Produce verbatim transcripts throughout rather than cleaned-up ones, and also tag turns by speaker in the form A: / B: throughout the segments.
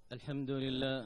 A: الحمد لله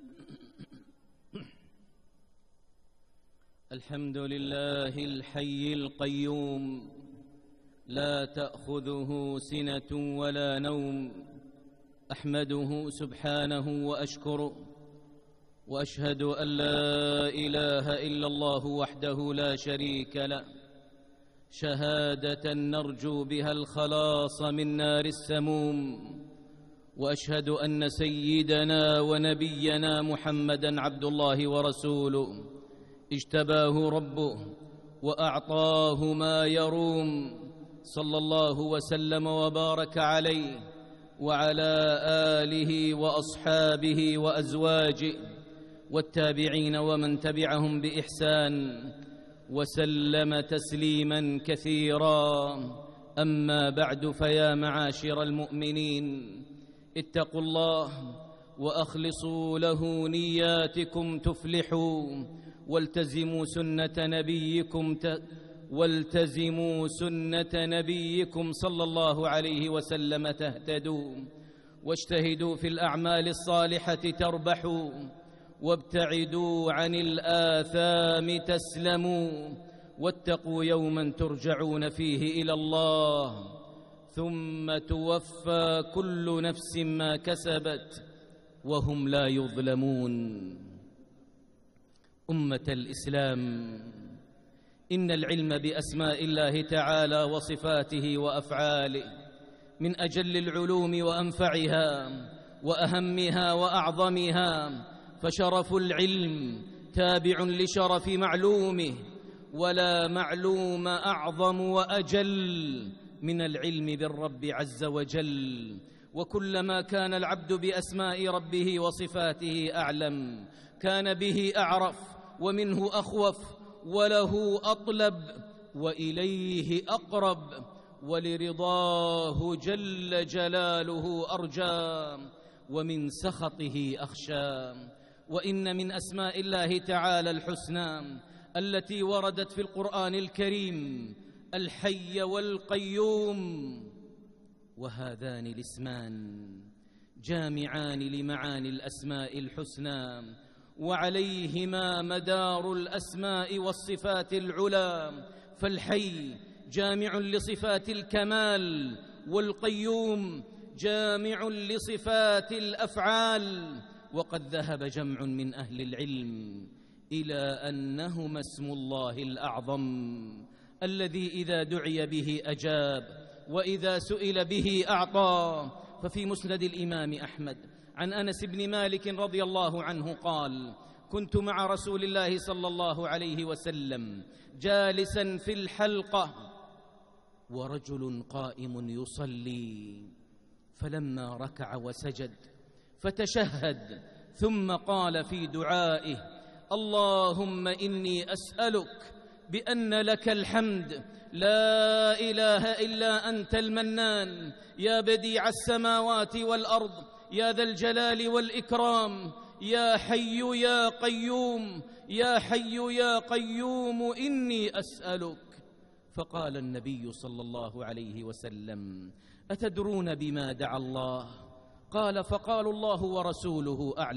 A: الحمد لله الحي القيوم لا تأخذه سنة ولا نوم، أحمده سبحانه وأشكره، وأشهد أن لا إله إلا الله وحده لا شريك له، شهادة نرجو بها الخلاص من نار السموم. وأشهد أن سيدنا ونبينا محمدًا عبد الله ورسوله، اجتباه ربه وأعطاه ما يروم، صلى الله وسلم وبارك عليه وعلى آله وأصحابه وأزواجه والتابعين ومن تبعهم بإحسان وسلم تسليماً كثيراً. أما بعد، فيا معاشر المؤمنين، اتقوا الله وأخلصوا له نياتكم تفلحوا، والتزموا سنة نبيكم ت... والتزموا سنة نبيكم صلى الله عليه وسلم تهتدوا، واجتهدوا في الأعمال الصالحة تربحوا، وابتعدوا عن الآثام تسلموا، واتقوا يوما ترجعون فيه إلى الله ثم توفى كل نفس ما كسبت وهم لا يظلمون. أمة الإسلام، إن العلم بأسماء الله تعالى وصفاته وأفعاله من أجل العلوم وأنفعها وأهمها وأعظمها، فشرف العلم تابع لشرف معلومه، ولا معلوم أعظم وأجل من العلم بالرب عز وجل. وكلما كان العبد بأسماء ربه وصفاته أعلم كان به أعرف ومنه أخوف وله أطلب وإليه أقرب، ولرضاه جل جلاله أرجى ومن سخطه أخشى. وإن من أسماء الله تعالى الحسنى التي وردت في القرآن الكريم الحي والقيوم، وهذان الاسمان جامعان لمعاني الأسماء الحسنى، وعليهما مدار الأسماء والصفات العلى. فالحي جامع لصفات الكمال، والقيوم جامع لصفات الأفعال. وقد ذهب جمع من أهل العلم إلى أنهما اسم الله الأعظم الذي إذا دعي به أجاب، وإذا سئل به أعطى. ففي مسند الإمام أحمد عن أنس بن مالك رضي الله عنه قال: كنت مع رسول الله صلى الله عليه وسلم جالسا في الحلقة ورجل قائم يصلي، فلما ركع وسجد فتشهد ثم قال في دعائه: اللهم إني أسألك بأن لك الحمد لا إله إلا أنت المنان، يا بديع السماوات والأرض، يا ذا الجلال والإكرام، يا حي يا قيوم، يا حي يا قيوم إني أسألك. فقال النبي صلى الله عليه وسلم: أتدرون بما دعا الله؟ قال: فقالوا الله ورسوله أعلم.